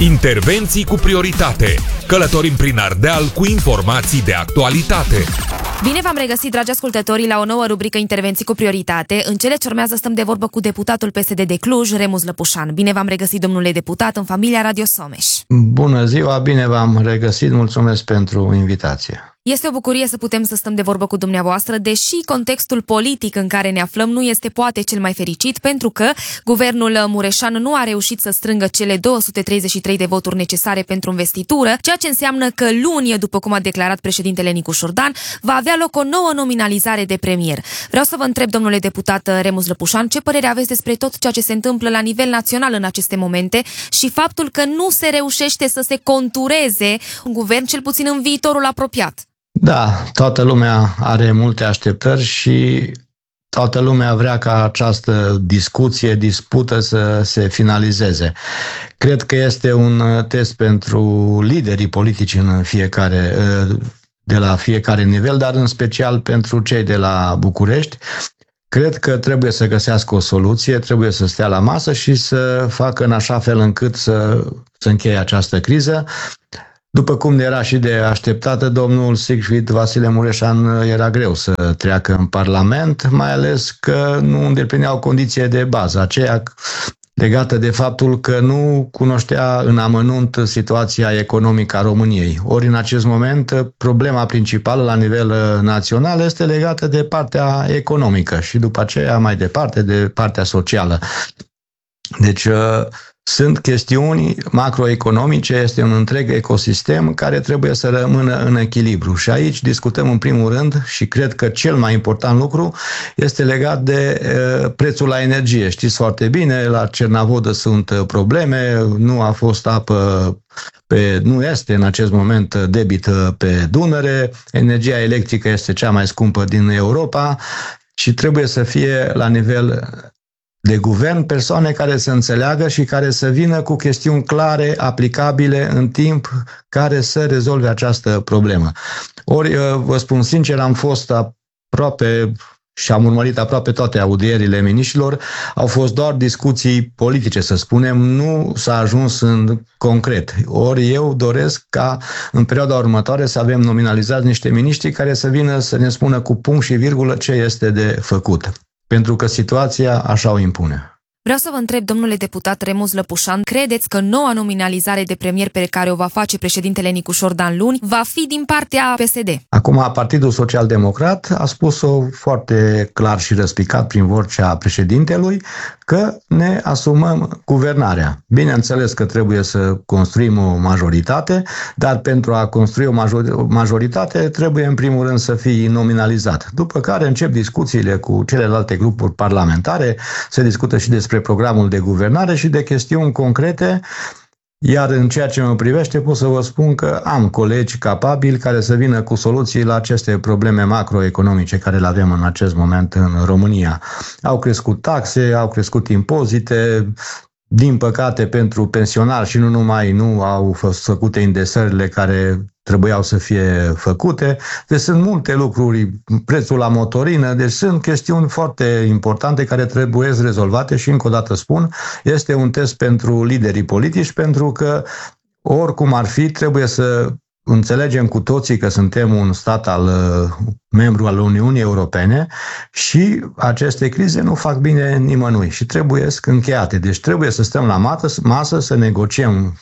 Intervenții cu prioritate. Călătorim prin Ardeal cu informații de actualitate. Bine v-am regăsit, dragi ascultători, la o nouă rubrică Intervenții cu prioritate. În cele ce urmează stăm de vorbă cu deputatul PSD de Cluj, Remus Lăpușan. Bine v-am regăsit, domnule deputat, în familia Radio Someș. Bună ziua, bine v-am regăsit, mulțumesc pentru invitație. Este o bucurie să putem să stăm de vorbă cu dumneavoastră, deși contextul politic în care ne aflăm nu este poate cel mai fericit, pentru că guvernul Mureșan nu a reușit să strângă cele 233 de voturi necesare pentru investitură, ceea ce înseamnă că luni, după cum a declarat președintele Nicu Șordan, va avea loc o nouă nominalizare de premier. Vreau să vă întreb, domnule deputat Remus Lăpușan, ce părere aveți despre tot ceea ce se întâmplă la nivel național în aceste momente și faptul că nu se reușește să se contureze un guvern, cel puțin în viitorul apropiat? Da, toată lumea are multe așteptări și toată lumea vrea ca această dispută să se finalizeze. Cred că este un test pentru liderii politici de la fiecare nivel, dar în special pentru cei de la București. Cred că trebuie să găsească o soluție, trebuie să stea la masă și să facă în așa fel încât să încheie această criză. După cum era și de așteptată, domnul Siegfried Vasile Mureșan era greu să treacă în Parlament, mai ales că nu îndeplineau condiție de bază, aceea legată de faptul că nu cunoștea în amănunt situația economică a României. Ori în acest moment problema principală la nivel național este legată de partea economică și după aceea mai departe de partea socială. Deci sunt chestiuni macroeconomice, este un întreg ecosistem care trebuie să rămână în echilibru. Și aici discutăm în primul rând și cred că cel mai important lucru este legat de prețul la energie. Știți foarte bine, la Cernavodă sunt probleme, nu a fost apă nu este în acest moment debit pe Dunăre, energia electrică este cea mai scumpă din Europa și trebuie să fie la nivel de guvern persoane care să înțeleagă și care să vină cu chestiuni clare, aplicabile în timp, care să rezolve această problemă. Ori, vă spun sincer, am fost aproape și am urmărit aproape toate audierile miniștrilor, au fost doar discuții politice, să spunem, nu s-a ajuns în concret. Ori eu doresc ca în perioada următoare să avem nominalizați niște miniștri care să vină să ne spună cu punct și virgulă ce este de făcut. Pentru că situația așa o impune. Vreau să vă întreb, domnule deputat Remus Lăpușan, credeți că noua nominalizare de premier pe care o va face președintele Nicu Șordan luni va fi din partea PSD? Acum, Partidul Social Democrat a spus-o foarte clar și răspicat prin vocea președintelui că ne asumăm guvernarea. Bineînțeles că trebuie să construim o majoritate, dar pentru a construi o majoritate trebuie în primul rând să fii nominalizat. După care încep discuțiile cu celelalte grupuri parlamentare, se discută și despre programul de guvernare și de chestiuni concrete, iar în ceea ce mă privește pot să vă spun că am colegi capabili care să vină cu soluții la aceste probleme macroeconomice care le avem în acest moment în România. Au crescut taxe, au crescut impozite, din păcate pentru pensionari și nu numai, nu au fost făcute indexările care trebuiau să fie făcute. Deci sunt multe lucruri, prețul la motorină, deci sunt chestiuni foarte importante care trebuie rezolvate și încă o dată spun, este un test pentru liderii politici pentru că oricum ar fi, trebuie să înțelegem cu toții că suntem un stat membru al Uniunii Europene și aceste crize nu fac bine nimănui și trebuie încheiate. Deci trebuie să stăm la masă să negociem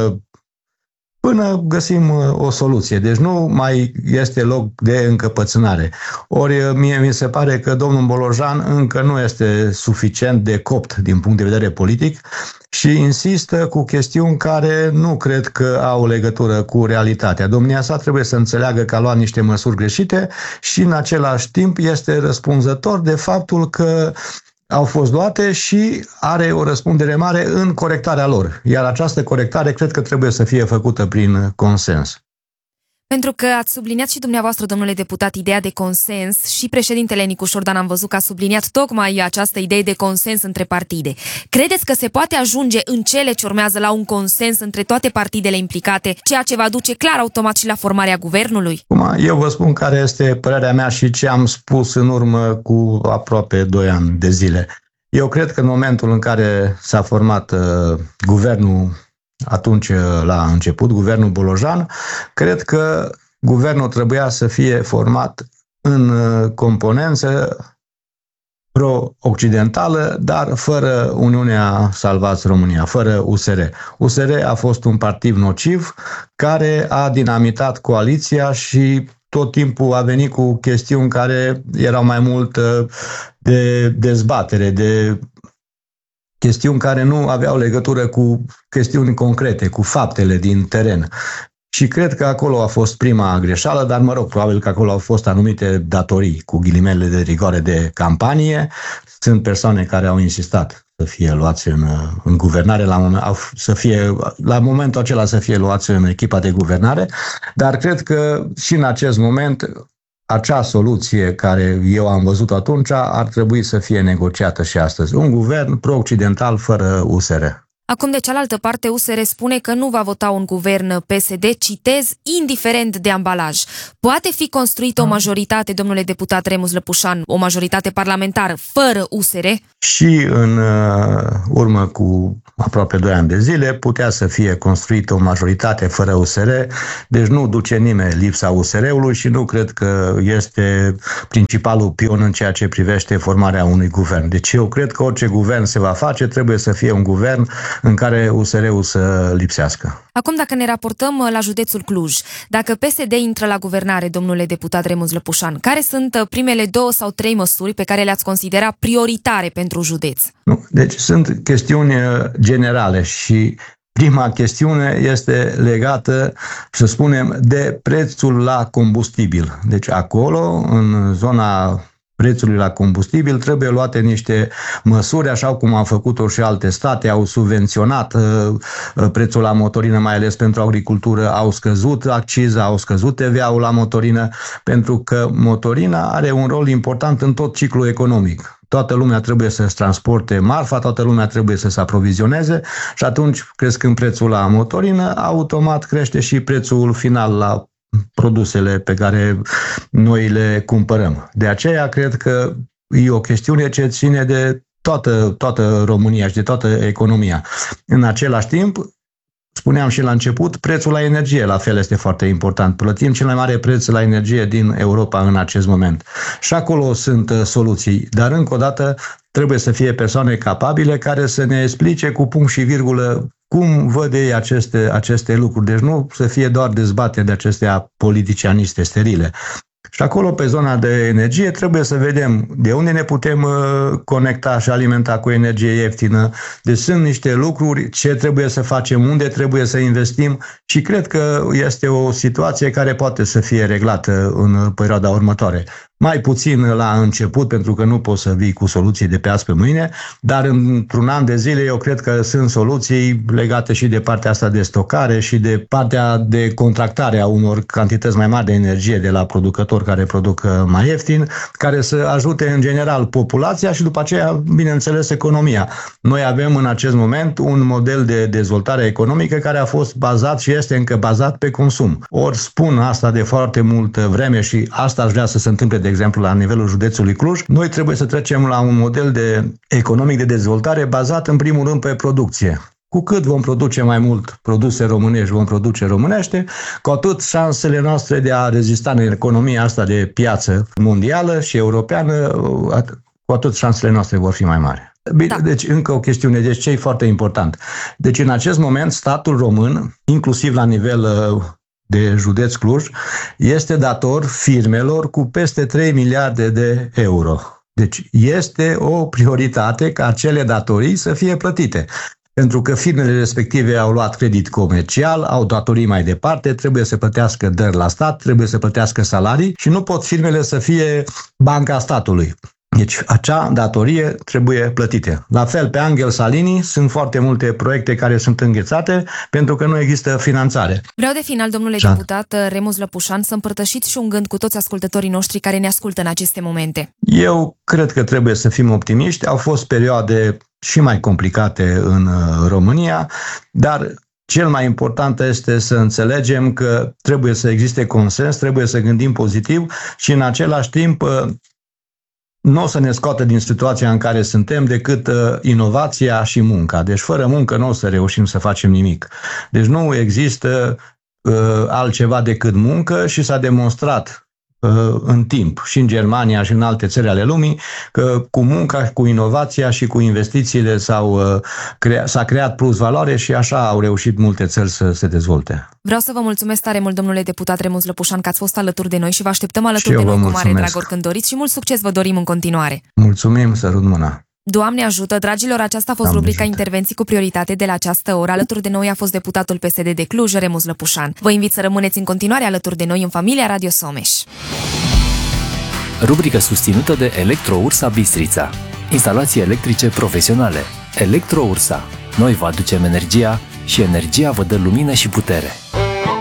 până găsim o soluție. Deci nu mai este loc de încăpățânare. Ori mie mi se pare că domnul Bolojan încă nu este suficient de copt din punct de vedere politic și insistă cu chestiuni care nu cred că au legătură cu realitatea. Domnia sa trebuie să înțeleagă că a luat niște măsuri greșite și în același timp este răspunzător de faptul că au fost luate și are o răspundere mare în corectarea lor. Iar această corectare cred că trebuie să fie făcută prin consens. Pentru că ați subliniat și dumneavoastră, domnule deputat, ideea de consens și președintele Nicu Șordan am văzut că a subliniat tocmai această idee de consens între partide. Credeți că se poate ajunge în cele ce urmează la un consens între toate partidele implicate, ceea ce va duce clar automat și la formarea guvernului? Eu vă spun care este părerea mea și ce am spus în urmă cu aproape 2 ani de zile. Eu cred că în momentul în care s-a format guvernul atunci la început, guvernul Bolojan, cred că guvernul trebuia să fie format în componență pro-occidentală, dar fără Uniunea Salvați România, fără USR. USR a fost un partid nociv care a dinamitat coaliția și tot timpul a venit cu chestiuni care erau mai mult de dezbatere, de chestiuni care nu aveau legătură cu chestiuni concrete, cu faptele din teren. Și cred că acolo a fost prima greșeală, dar mă rog, probabil că acolo au fost anumite datorii, cu ghilimele de rigoare, de campanie. Sunt persoane care au insistat să fie luați în guvernare, la momentul acela să fie luați în echipa de guvernare, dar cred că și în acest moment acea soluție care eu am văzut atunci ar trebui să fie negociată și astăzi. Un guvern pro-occidental fără USR. Acum, de cealaltă parte, USR spune că nu va vota un guvern PSD, citez, indiferent de ambalaj. Poate fi construită o majoritate, domnule deputat Remus Lăpușan, o majoritate parlamentară, fără USR? Și în urmă cu aproape 2 ani de zile putea să fie construită o majoritate fără USR, deci nu duce nimeni lipsa USR-ului și nu cred că este principalul pion în ceea ce privește formarea unui guvern. Deci eu cred că orice guvern se va face, trebuie să fie un guvern în care USR-ul să lipsească. Acum, dacă ne raportăm la județul Cluj, dacă PSD intră la guvernare, domnule deputat Remus Lăpușan, care sunt primele 2 sau 3 măsuri pe care le-ați considera prioritare pentru județ? Deci sunt chestiuni generale și prima chestiune este legată, să spunem, de prețul la combustibil. Deci acolo, în zona prețului la combustibil, trebuie luate niște măsuri, așa cum au făcut-o și alte state, au subvenționat prețul la motorină, mai ales pentru agricultură, au scăzut acciza, au scăzut TVA-ul la motorină, pentru că motorina are un rol important în tot ciclul economic. Toată lumea trebuie să-și transporte marfa, toată lumea trebuie să se aprovizioneze și atunci, crescând prețul la motorină, automat crește și prețul final la produsele pe care noi le cumpărăm. De aceea cred că e o chestiune ce ține de toată România și de toată economia. În același timp, spuneam și la început, prețul la energie la fel este foarte important. Plătim cel mai mare preț la energie din Europa în acest moment. Și acolo sunt soluții, dar încă o dată trebuie să fie persoane capabile care să ne explice cu punct și virgulă cum văd ei aceste lucruri. Deci nu să fie doar dezbateri de acestea politicianiste, sterile. Și acolo, pe zona de energie, trebuie să vedem de unde ne putem conecta și alimenta cu energie ieftină. Deci sunt niște lucruri, ce trebuie să facem, unde trebuie să investim și cred că este o situație care poate să fie reglată în perioada următoare. Mai puțin la început, pentru că nu poți să vii cu soluții de pe azi pe mâine, dar într-un an de zile eu cred că sunt soluții legate și de partea asta de stocare și de partea de contractare a unor cantități mai mari de energie de la producători care produc mai ieftin, care să ajute în general populația și după aceea, bineînțeles, economia. Noi avem în acest moment un model de dezvoltare economică care a fost bazat și este încă bazat pe consum. Ori spun asta de foarte multă vreme și asta aș vrea să se întâmple, de exemplu, la nivelul județului Cluj, noi trebuie să trecem la un model economic de dezvoltare bazat în primul rând pe producție. Cu cât vom produce mai mult produse românești, vom produce românește, cu atât șansele noastre de a rezista în economia asta de piață mondială și europeană, cu atât șansele noastre vor fi mai mari. Bine, da. Deci încă o chestiune, deci ce e foarte important. Deci în acest moment statul român, inclusiv la nivel de județ Cluj, este dator firmelor cu peste 3 miliarde de euro. Deci este o prioritate ca acele datorii să fie plătite. Pentru că firmele respective au luat credit comercial, au datorii mai departe, trebuie să plătească dări la stat, trebuie să plătească salarii și nu pot firmele să fie banca statului. Deci acea datorie trebuie plătită. La fel, pe Angel Salini sunt foarte multe proiecte care sunt înghețate pentru că nu există finanțare. Vreau de final, domnule deputat Remus Lăpușan, să împărtășiți și un gând cu toți ascultătorii noștri care ne ascultă în aceste momente. Eu cred că trebuie să fim optimiști. Au fost perioade și mai complicate în România, dar cel mai important este să înțelegem că trebuie să existe consens, trebuie să gândim pozitiv și în același timp nu o să ne scoată din situația în care suntem decât inovația și munca. Deci fără muncă nu o să reușim să facem nimic. Deci nu există altceva decât muncă și s-a demonstrat în timp și în Germania și în alte țări ale lumii că cu munca, cu inovația și cu investițiile s-a creat plus valoare și așa au reușit multe țări să se dezvolte. Vreau să vă mulțumesc tare mult, domnule deputat Remus Lăpușan, că ați fost alături de noi și vă așteptăm alături de noi cu mare drag oricând doriți și mult succes vă dorim în continuare. Mulțumim, sărut mâna! Doamne ajută, dragilor, aceasta a fost rubrica Intervenții cu prioritate de la această oră. Alături de noi a fost deputatul PSD de Cluj, Remus Lăpușan. Vă invit să rămâneți în continuare alături de noi în familia Radio Someș. Rubrică susținută de Electro-Ursa Bistrița. Instalații electrice profesionale. Electro-Ursa. Noi vă aducem energia și energia vă dă lumină și putere.